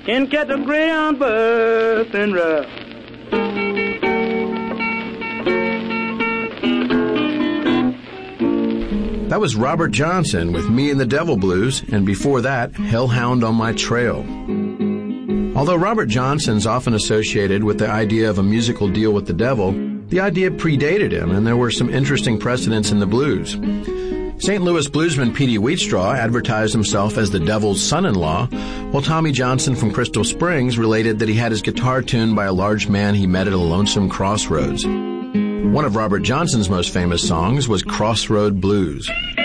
and catch a greyhound bus and rough. That was Robert Johnson with Me and the Devil Blues, and before that, Hellhound on My Trail. Although Robert Johnson's often associated with the idea of a musical deal with the devil, the idea predated him, and there were some interesting precedents in the blues. St. Louis bluesman Petey Wheatstraw advertised himself as the devil's son-in-law, while Tommy Johnson from Crystal Springs related that he had his guitar tuned by a large man he met at a lonesome crossroads. One of Robert Johnson's most famous songs was Crossroad Blues.